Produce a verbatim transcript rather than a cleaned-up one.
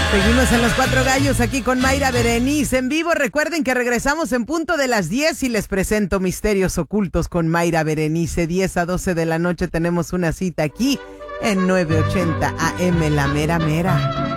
Seguimos en Los Cuatro Gallos aquí con Mayra Berenice en vivo. Recuerden que regresamos en punto de las diez y les presento Misterios Ocultos con Mayra Berenice. diez a doce de la noche tenemos una cita aquí en nueve ochenta A M La Mera Mera.